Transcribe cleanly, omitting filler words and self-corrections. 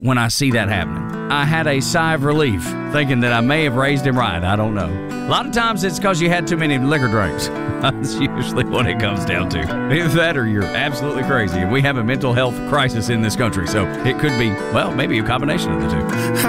when I see that happening. I had a sigh of relief, thinking that I may have raised him right. I don't know. A lot of times it's because you had too many liquor drinks. That's usually what it comes down to. Either that or you're absolutely crazy. And we have a mental health crisis in this country, so it could be, well, maybe a combination of the two.